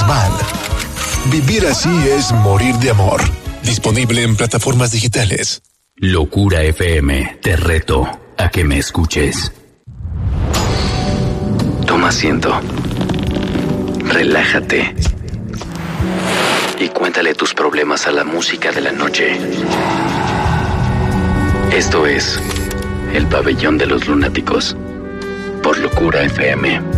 normal. Vivir así es morir de amor. Disponible en plataformas digitales. Locura FM, te reto a que me escuches. Toma asiento. Relájate. Y cuéntale tus problemas a la música de la noche. Esto es El Pabellón de los Lunáticos por Locura FM.